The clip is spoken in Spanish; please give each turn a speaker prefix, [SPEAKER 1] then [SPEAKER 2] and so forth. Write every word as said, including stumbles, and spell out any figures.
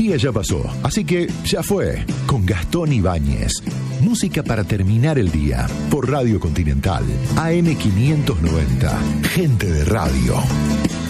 [SPEAKER 1] día ya pasó, así que ya fue. Con Gastón Ibáñez. Música para terminar el día. Por Radio Continental. A M quinientos noventa. Gente de radio.